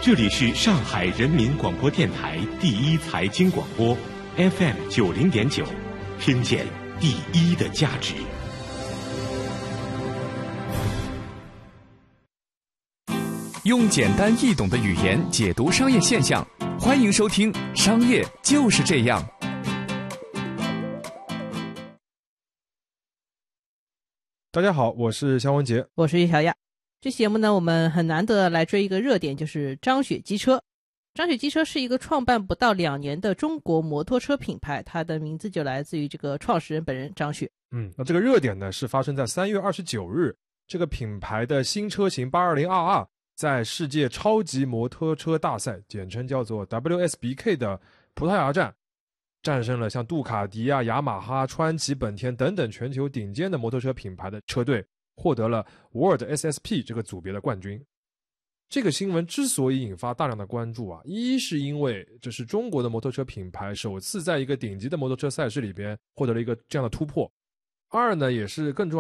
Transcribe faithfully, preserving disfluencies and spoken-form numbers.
这里是上海人民广播电台第一财经广播 F M 九零点九，听见第一的价值。 用简单易懂的语言解读商业现象，欢迎收听《商业就是这样》。 大家好，我是肖文杰， 我是叶小亚。这期节目呢，我们很难得来追一个热点，就是张雪机车。张雪机车是一个创办不到两年的中国摩托车品牌，它的名字就来自于这个创始人本人张雪。 嗯，那这个热点呢是发生在三月二十九日，这个品牌的新车型八二零 R R 在世界超级摩托车大赛，简称叫做 W S B K 的葡萄牙站，战胜了像杜卡迪啊、雅马哈、川崎、本田等等全球顶尖的摩托车品牌的车队，获得了 World S S P 这个组别的冠军。这个新闻之所以引发大量的关注啊，一是因为这是中国的摩托车品牌首次在一个顶级的摩托车赛事里边获得了一个这样的突破，二呢也是更重要